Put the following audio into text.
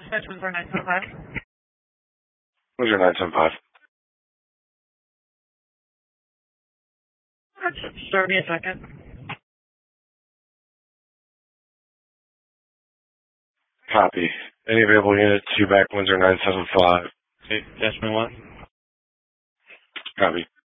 That's Windsor 975. Windsor 975. Start me a second. Copy. Any available unit to back Windsor 975. Okay, Dashman 1. Copy.